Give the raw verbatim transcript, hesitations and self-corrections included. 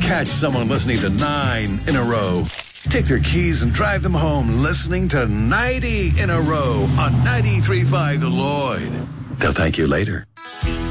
catch someone listening to nine in a row. Take their keys and drive them home listening to ninety in a row on ninety-three point five The Lloyd. They'll thank you later.